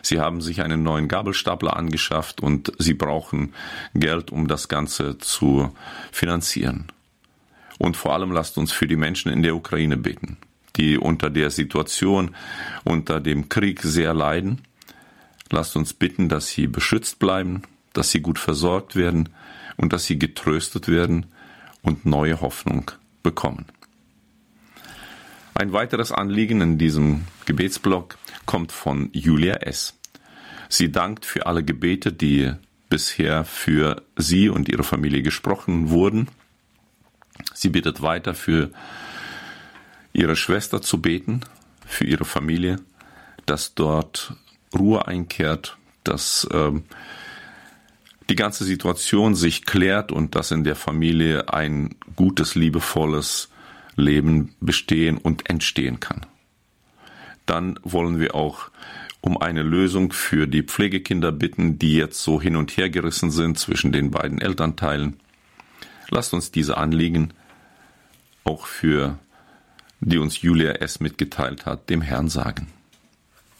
Sie haben sich einen neuen Gabelstapler angeschafft und sie brauchen Geld, um das Ganze zu finanzieren. Und vor allem lasst uns für die Menschen in der Ukraine beten, die unter der Situation, unter dem Krieg sehr leiden. Lasst uns bitten, dass sie beschützt bleiben, dass sie gut versorgt werden und dass sie getröstet werden und neue Hoffnung bekommen. Ein weiteres Anliegen in diesem Gebetsblock kommt von Julia S. Sie dankt für alle Gebete, die bisher für sie und ihre Familie gesprochen wurden. Sie bittet weiter für ihre Schwester zu beten, für ihre Familie, dass dort Ruhe einkehrt, dass die ganze Situation sich klärt und dass in der Familie ein gutes, liebevolles Leben bestehen und entstehen kann. Dann wollen wir auch um eine Lösung für die Pflegekinder bitten, die jetzt so hin und her gerissen sind zwischen den beiden Elternteilen. Lasst uns diese Anliegen, auch für die uns Julia S. mitgeteilt hat, dem Herrn sagen.